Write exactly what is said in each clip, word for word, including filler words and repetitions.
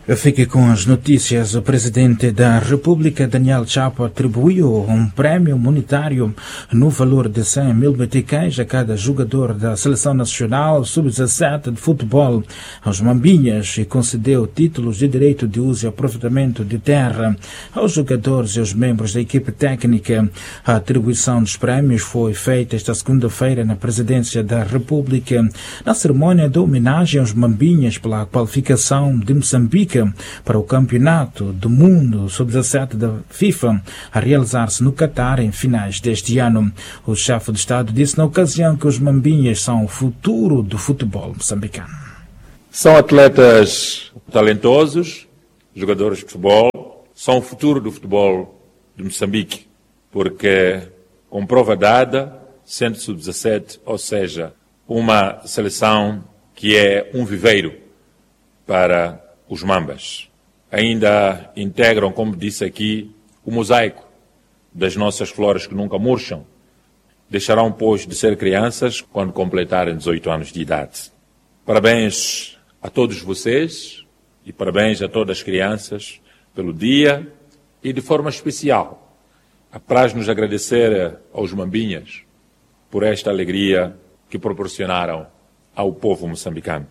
Fique com as notícias. O presidente da República, Daniel Chapo, atribuiu um prémio monetário no valor de cem mil meticais a cada jogador da Seleção Nacional sub dezassete de futebol aos Mambinhas e concedeu títulos de direito de uso e aproveitamento de terra aos jogadores e aos membros da equipe técnica. A atribuição dos prémios foi feita esta segunda-feira na Presidência da República, na cerimônia de homenagem aos Mambinhas pela qualificação de Moçambique para o Campeonato do Mundo sub dezassete da FIFA a realizar-se no Catar em finais deste ano. O chefe de Estado disse na ocasião que os Mambinhas são o futuro do futebol moçambicano. São atletas talentosos, jogadores de futebol, são o futuro do futebol de Moçambique, porque com prova dada, sendo sub dezassete, ou seja, uma seleção que é um viveiro para os Mambas. Ainda integram, como disse aqui, o mosaico das nossas flores que nunca murcham. Deixarão, pois, de ser crianças quando completarem dezoito anos de idade. Parabéns a todos vocês e parabéns a todas as crianças pelo dia e, de forma especial, apraz-nos agradecer aos Mambinhas por esta alegria que proporcionaram ao povo moçambicano.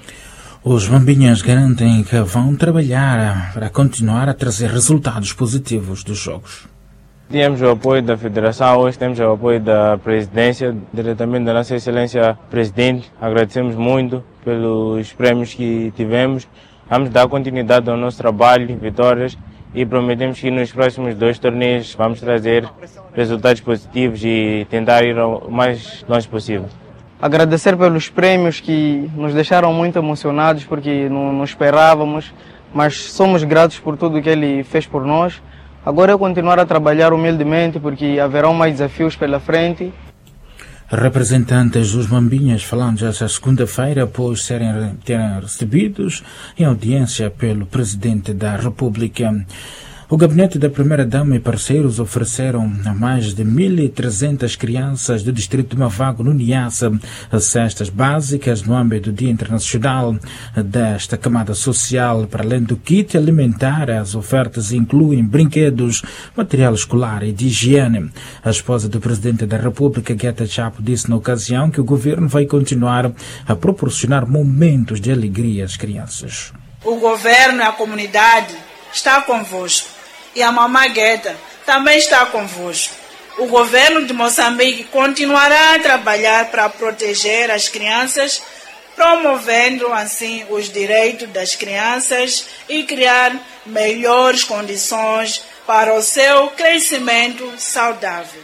Os Mambinhas garantem que vão trabalhar para continuar a trazer resultados positivos dos jogos. Temos o apoio da Federação, hoje temos o apoio da Presidência, diretamente da Nossa Excelência Presidente. Agradecemos muito pelos prémios que tivemos. Vamos dar continuidade ao nosso trabalho, vitórias, e prometemos que nos próximos dois torneios vamos trazer resultados positivos e tentar ir o mais longe possível. Agradecer pelos prêmios que nos deixaram muito emocionados porque não, não esperávamos, mas somos gratos por tudo que ele fez por nós. Agora é continuar a trabalhar humildemente porque haverão mais desafios pela frente. Representantes dos Mambinhas falando esta segunda-feira após serem terem recebidos em audiência pelo Presidente da República. O gabinete da Primeira-Dama e parceiros ofereceram a mais de mil e trezentas crianças do distrito de Mavago, no Niassa, cestas básicas no âmbito do Dia Internacional desta camada social. Para além do kit alimentar, as ofertas incluem brinquedos, material escolar e de higiene. A esposa do Presidente da República, Guetta Chapo, disse na ocasião que o governo vai continuar a proporcionar momentos de alegria às crianças. O governo e a comunidade está convosco. E a Mamã Guetta também está convosco. O governo de Moçambique continuará a trabalhar para proteger as crianças, promovendo assim os direitos das crianças e criar melhores condições para o seu crescimento saudável.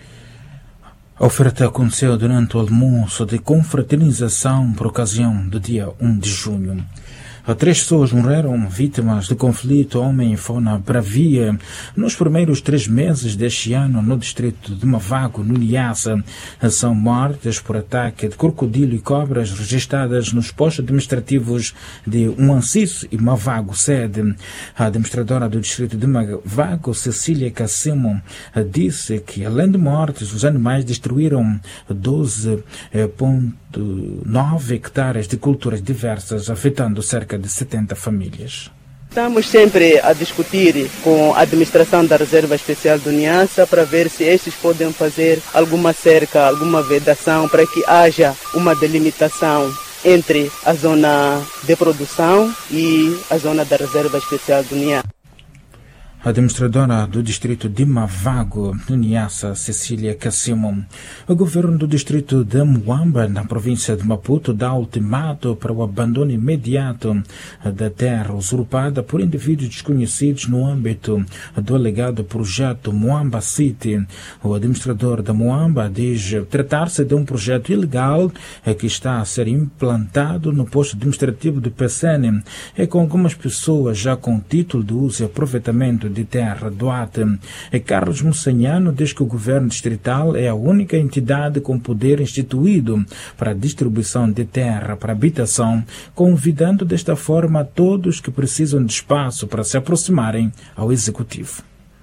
A oferta aconteceu durante o almoço de confraternização por ocasião do dia um de junho. Três pessoas morreram vítimas de conflito homem-fauna bravia nos primeiros três meses deste ano no distrito de Mavago, no Niassa. São mortes por ataque de crocodilo e cobras registradas nos postos administrativos de Uanciso e Mavago sede. A administradora do distrito de Mavago, Cecília Cassimo, disse que além de mortes, os animais destruíram doze vírgula nove hectares de culturas diversas, afetando cerca de setenta famílias. Estamos sempre a discutir com a administração da Reserva Especial do Niassa para ver se estes podem fazer alguma cerca, alguma vedação para que haja uma delimitação entre a zona de produção e a zona da Reserva Especial do Niassa. A administradora do distrito de Mavago, no Niassa, Cecília Cassimo. O governo do distrito de Muamba, na província de Maputo, dá ultimato para o abandono imediato da terra usurpada por indivíduos desconhecidos no âmbito do alegado projeto Muamba City. O administrador da Muamba diz tratar-se de um projeto ilegal que está a ser implantado no posto administrativo de Pecene e com algumas pessoas já com título de uso e aproveitamento de terra doate. E Carlos Moçanhano diz que o governo distrital é a única entidade com poder instituído para a distribuição de terra para habitação, convidando desta forma todos que precisam de espaço para se aproximarem ao executivo.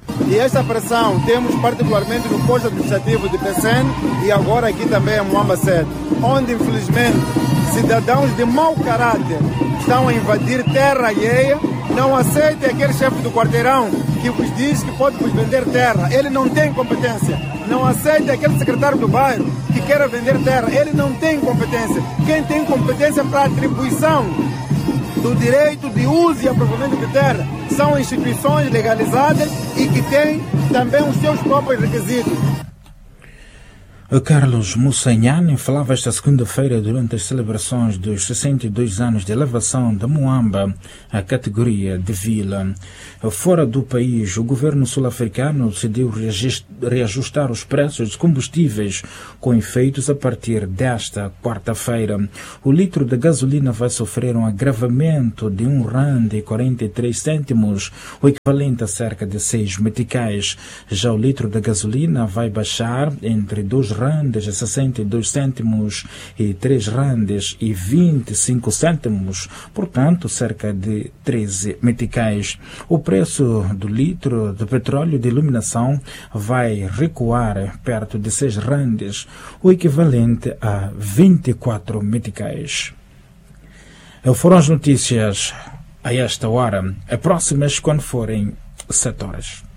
E esta pressão temos particularmente no posto administrativo de Pecém e agora aqui também em Moamba Sede, onde infelizmente cidadãos de mau caráter estão a invadir terra alheia. Não aceitem aquele chefe do quarteirão que vos diz que pode vos vender terra. Ele não tem competência. Não aceitem aquele secretário do bairro que quer vender terra. Ele não tem competência. Quem tem competência para a atribuição do direito de uso e aproveitamento de terra são instituições legalizadas e que têm também os seus próprios requisitos. Carlos Mussanhani falava esta segunda-feira durante as celebrações dos sessenta e dois anos de elevação da Moamba à categoria de vila. Fora do país, o governo sul-africano decidiu reajustar os preços dos combustíveis com efeitos a partir desta quarta-feira. O litro de gasolina vai sofrer um agravamento de um rand e quarenta e três cêntimos, o equivalente a cerca de seis meticais. Já o litro de gasolina vai baixar entre dois randes e sessenta e dois cêntimos e três randes e vinte e cinco cêntimos, portanto cerca de treze meticais. O preço do litro de petróleo de iluminação vai recuar perto de seis randes, o equivalente a vinte e quatro meticais. Foram as notícias a esta hora. A próximas quando forem sete horas.